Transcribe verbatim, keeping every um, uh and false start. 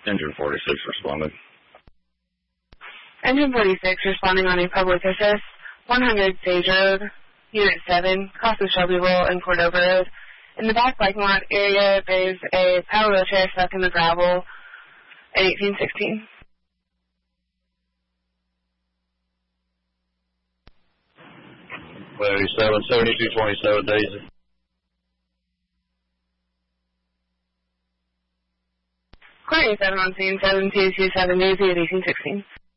Engine forty-six responding. Engine forty-six responding on a public assist, one hundred Sage Road, Unit seven, cross the Shelbyville and Cordova Road. In the back parking lot area, there's a power wheelchair stuck in the gravel at eighteen sixteen. seven seventy-two twenty-seven Daisy. Corey seven on scene, seven two two seven Daisy at eighteen sixteen.